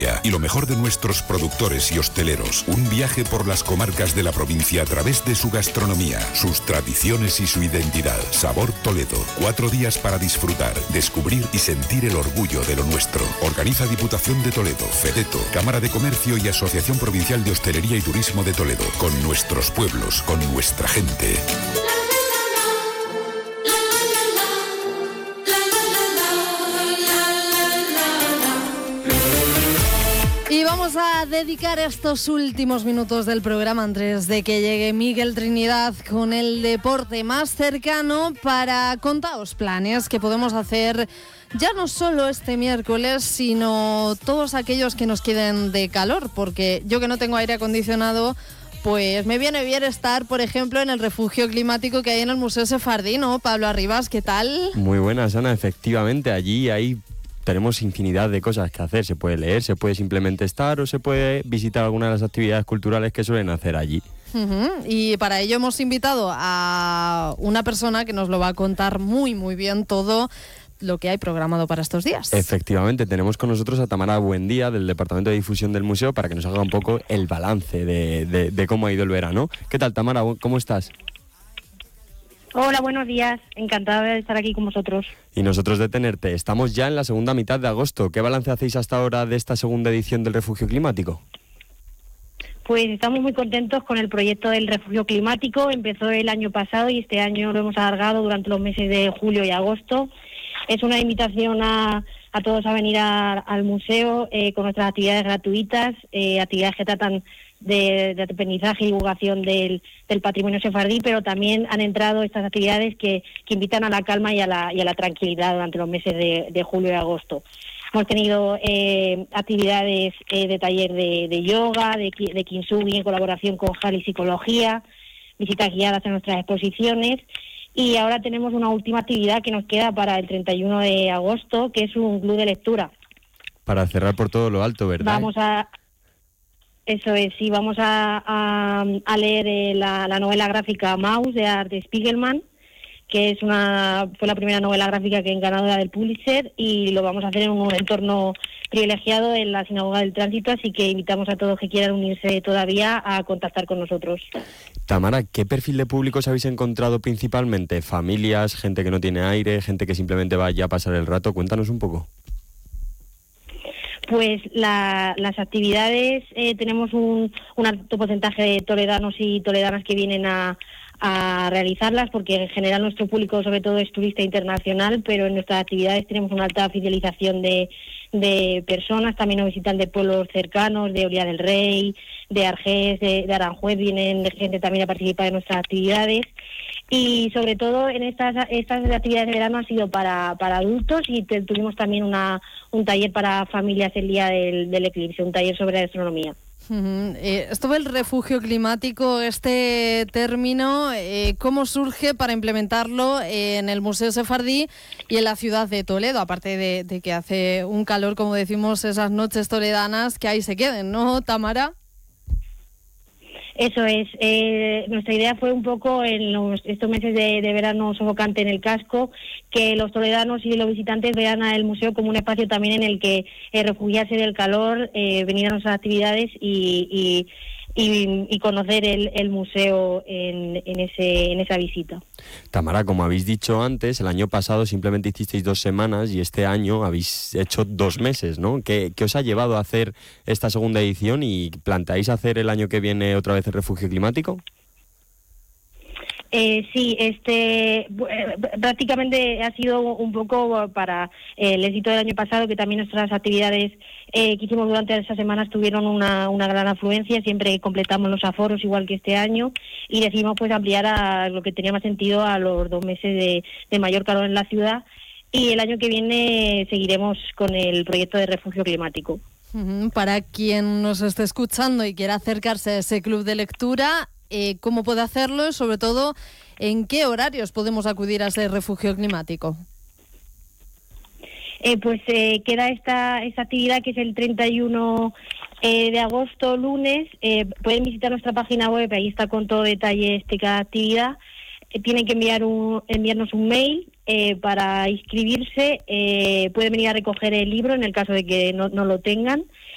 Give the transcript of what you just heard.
Y lo mejor de nuestros productores y hosteleros, un viaje por las comarcas de la provincia a través de su gastronomía, sus tradiciones y su identidad. Sabor Toledo, 4 días para disfrutar, descubrir y sentir el orgullo de lo nuestro. Organiza Diputación de Toledo, FEDETO, Cámara de Comercio y Asociación Provincial de Hostelería y Turismo de Toledo. Con nuestros pueblos, con nuestra gente. Y vamos a dedicar estos últimos minutos del programa antes de que llegue Miguel Trinidad con el deporte más cercano para contaros planes que podemos hacer ya no solo este miércoles, sino todos aquellos que nos queden de calor, porque yo que no tengo aire acondicionado, pues me viene bien estar, por ejemplo, en el refugio climático que hay en el Museo Sefardí, ¿no? Pablo Arribas, ¿qué tal? Muy buenas, Ana, efectivamente, allí hay... Tenemos infinidad de cosas que hacer, se puede leer, se puede simplemente estar o se puede visitar alguna de las actividades culturales que suelen hacer allí. Y para ello hemos invitado a una persona que nos lo va a contar muy muy bien todo lo que hay programado para estos días. Efectivamente, tenemos con nosotros a Tamara Buendía del Departamento de Difusión del Museo para que nos haga un poco el balance de cómo ha ido el verano. ¿Qué tal, Tamara? ¿Cómo estás? Hola, buenos días. Encantada de estar aquí con vosotros. Y nosotros de tenerte. Estamos ya en la segunda mitad de agosto. ¿Qué balance hacéis hasta ahora de esta segunda edición del Refugio Climático? Pues estamos muy contentos con el proyecto del Refugio Climático. Empezó el año pasado y este año lo hemos alargado durante los meses de julio y agosto. Es una invitación a todos a venir al museo con nuestras actividades gratuitas, actividades que tratan de aprendizaje y divulgación del patrimonio sefardí, pero también han entrado estas actividades que invitan a la calma y a la tranquilidad durante los meses de julio y agosto. Hemos tenido actividades de taller de yoga, de kintsugi en colaboración con Jali Psicología, visitas guiadas en nuestras exposiciones, y ahora tenemos una última actividad que nos queda para el 31 de agosto, que es un club de lectura. Para cerrar por todo lo alto, ¿verdad? Eso es, sí, vamos a leer la novela gráfica Maus de Art Spiegelman, que fue la primera novela gráfica que es ganadora del Pulitzer, y lo vamos a hacer en un entorno privilegiado en la Sinagoga del Tránsito, así que invitamos a todos que quieran unirse todavía a contactar con nosotros. Tamara, ¿qué perfil de públicos habéis encontrado principalmente? ¿Familias, gente que no tiene aire, gente que simplemente vaya a pasar el rato? Cuéntanos un poco. Pues las actividades, tenemos un alto porcentaje de toledanos y toledanas que vienen a realizarlas, porque en general nuestro público sobre todo es turista internacional, pero en nuestras actividades tenemos una alta fidelización de personas. También nos visitan de pueblos cercanos, de Olía del Rey, de Argés, de Aranjuez, vienen gente también a participar en nuestras actividades. Y sobre todo en estas actividades de verano han sido para adultos, y tuvimos también un taller para familias el día del eclipse, un taller sobre astronomía. Esto del refugio climático, este término, ¿cómo surge para implementarlo en el Museo Sefardí y en la ciudad de Toledo? Aparte de que hace un calor, como decimos, esas noches toledanas, que ahí se queden, ¿no, Tamara? Eso es, nuestra idea fue un poco en estos meses de verano sofocante en el casco, que los toledanos y los visitantes vean al museo como un espacio también en el que refugiarse del calor, venir a nuestras actividades y conocer el museo en esa visita. Tamara, como habéis dicho antes, el año pasado simplemente hicisteis 2 semanas y este año habéis hecho 2 meses, ¿no? ¿Qué os ha llevado a hacer esta segunda edición y planteáis hacer el año que viene otra vez el refugio climático? Sí, prácticamente ha sido un poco para el éxito del año pasado, que también nuestras actividades que hicimos durante esas semanas tuvieron una gran afluencia. Siempre completamos los aforos igual que este año, y decidimos pues ampliar a lo que tenía más sentido a los 2 meses de mayor calor en la ciudad, y el año que viene seguiremos con el proyecto de refugio climático. Para quien nos esté escuchando y quiera acercarse a ese club de lectura, ¿cómo puede hacerlo? Y sobre todo, ¿en qué horarios podemos acudir a ese refugio climático? Queda esta actividad, que es el 31 de agosto, lunes. Pueden visitar nuestra página web, ahí está con todo detalle cada actividad. Tienen que enviarnos un mail para inscribirse. Pueden venir a recoger el libro en el caso de que no lo tengan.